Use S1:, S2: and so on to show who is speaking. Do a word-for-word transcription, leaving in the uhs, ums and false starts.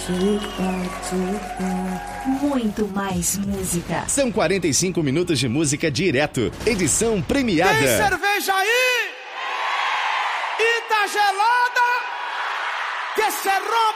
S1: Muito mais música.
S2: São quarenta e cinco minutos de música direto. Edição premiada.
S3: Tem cerveja aí? E tá gelada? Que cê rompe